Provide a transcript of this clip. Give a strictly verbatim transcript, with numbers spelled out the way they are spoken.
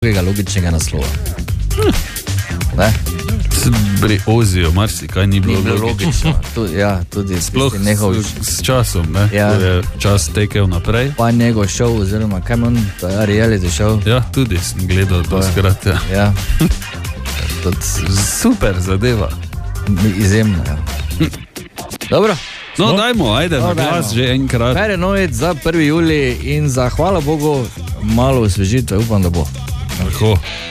drugega logičnega naslova. Ne? Pri Ozijo marsikaj ni bilo, Ni bilo logično. Tudi, ja, tudi sploh njegov, s, s časom, ne? Ja. Ko je čas tekel naprej. pa njegov show, oziroma kaj on, to je reality show. Ja, tudi sem gledal to skrat. Ja. Ja. Tudi Super zadeva. izjemno, ja. Dobro. No, Smo? dajmo, ajde, No, na glas dajmo. že enkrat. Kaj je novec za prvi julij in za hvala Bogu malo osvežitve, upam, da bo. Tako.